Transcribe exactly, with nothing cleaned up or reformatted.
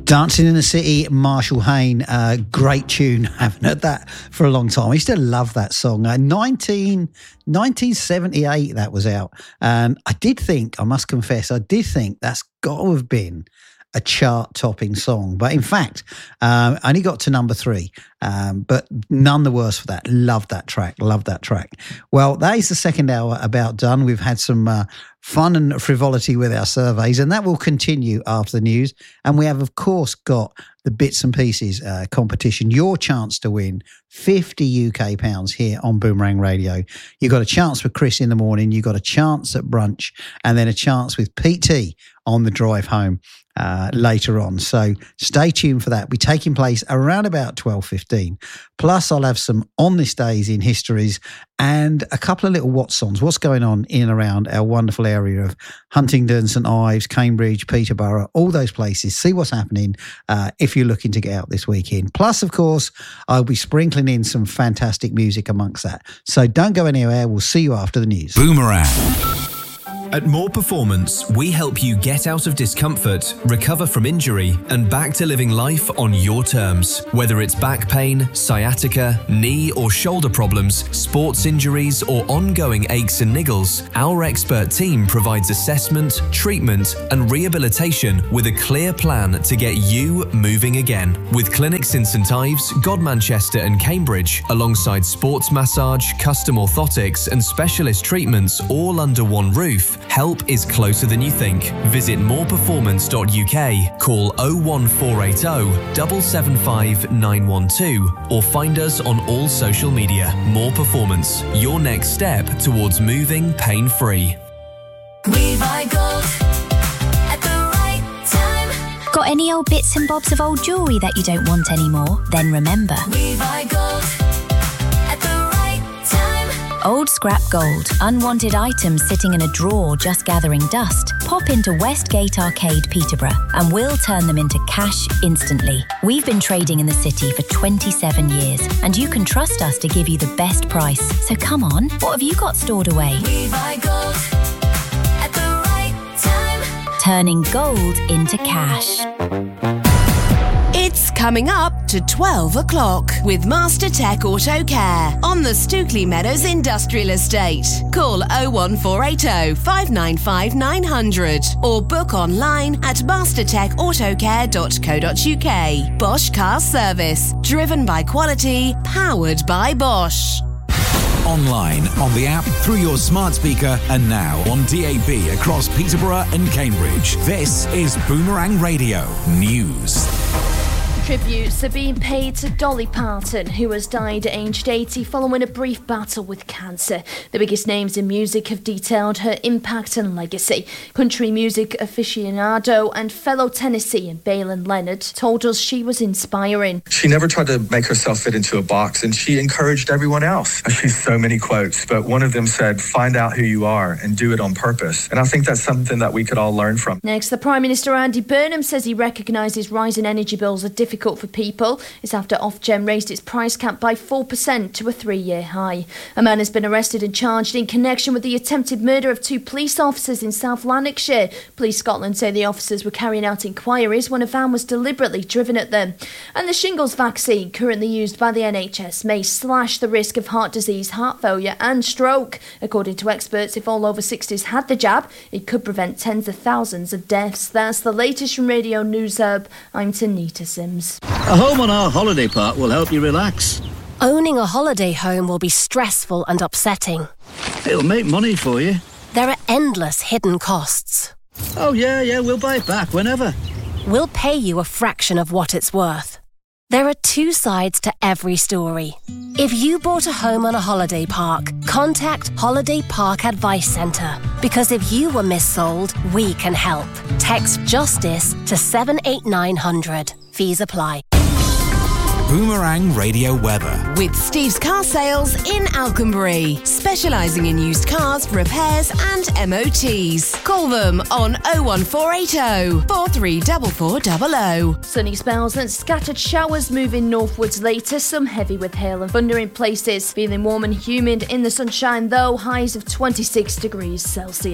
Dancing in the City, Marshall Hayne, uh, great tune. Haven't heard that for a long time. I used to love that song. Uh, nineteen, nineteen seventy-eight that was out. And I did think, I must confess, I did think that's got to have been a chart-topping song. But in fact, um, only got to number three. Um, but none the worse for that. Love that track. Love that track. Well, that is the second hour about done. We've had some uh, fun and frivolity with our surveys, and that will continue after the news. And we have, of course, got the Bits and Pieces uh, competition, your chance to win fifty U K pounds here on Boomerang Radio. You got a chance with Chris in the morning, you got a chance at brunch, and then a chance with P T on the drive home uh, later on. So stay tuned for that. We're taking place around about twelve fifteen. Plus, I'll have some On This Days in Histories and a couple of little what songs, what's going on in and around our wonderful area of Huntingdon, St Ives, Cambridge, Peterborough, all those places. See what's happening uh, if you're looking to get out this weekend. Plus, of course, I'll be sprinkling in some fantastic music amongst that. So don't go anywhere. We'll see you after the news. Boomerang. At More Performance, we help you get out of discomfort, recover from injury, and back to living life on your terms. Whether it's back pain, sciatica, knee or shoulder problems, sports injuries, or ongoing aches and niggles, our expert team provides assessment, treatment, and rehabilitation with a clear plan to get you moving again. With clinics in St Ives, Godmanchester, and Cambridge, alongside sports massage, custom orthotics, and specialist treatments all under one roof, help is closer than you think. Visit more performance dot U K, call oh one four eight oh, seven seven five nine one two, or find us on all social media. More Performance, your next step towards moving pain-free. We buy gold at the right time. Got any old bits and bobs of old jewellery that you don't want anymore? Then remember, We buy gold at the right time. Old Scrap Gold. Unwanted items sitting in a drawer just gathering dust? Pop into Westgate Arcade, Peterborough, and we'll turn them into cash instantly. We've been trading in the city for twenty-seven years, and you can trust us to give you the best price. So come on, what have you got stored away? We buy gold at the right time. Turning gold into cash. It's coming up to twelve o'clock with Master Tech Auto Care on the Stookley Meadows Industrial Estate. Call oh one four eight oh, five nine five, nine hundred or book online at master tech autocare dot co dot U K. Bosch Car Service, driven by quality, powered by Bosch. Online, on the app, through your smart speaker, and now on D A B across Peterborough and Cambridge. This is Boomerang Radio News. Tributes are being paid to Dolly Parton, who has died at aged eighty following a brief battle with cancer. The biggest names in music have detailed her impact and legacy. Country music aficionado and fellow Tennessean Waylon Leonard told us she was inspiring. She never tried to make herself fit into a box, and she encouraged everyone else. She's so many quotes, but one of them said, "Find out who you are and do it on purpose." And I think that's something that we could all learn from. Next, the Prime Minister Andy Burnham says he recognises rising energy bills are difficult for people. It's after Ofgem raised its price cap by four percent to a three-year high. A man has been arrested and charged in connection with the attempted murder of two police officers in South Lanarkshire. Police Scotland say the officers were carrying out inquiries when a van was deliberately driven at them. And the shingles vaccine, currently used by the N H S, may slash the risk of heart disease, heart failure and stroke. According to experts, if all over sixties had the jab, it could prevent tens of thousands of deaths. That's the latest from Radio News Hub. I'm Tanita Sims. A home on our holiday park will help you relax. Owning a holiday home will be stressful and upsetting. It'll make money for you. There are endless hidden costs. Oh, yeah, yeah, we'll buy it back whenever. We'll pay you a fraction of what it's worth. There are two sides to every story. If you bought a home on a holiday park, contact Holiday Park Advice Centre. Because if you were missold, we can help. Text JUSTICE to seven eight nine hundred. Fees apply. Boomerang Radio Weather. With Steve's Car Sales in Alconbury, specialising in used cars, repairs and M O Ts. Call them on oh one four eight oh, four three four four zero zero. Sunny spells and scattered showers moving northwards later, some heavy with hail and thunder in places. Feeling warm and humid in the sunshine though, highs of twenty-six degrees Celsius.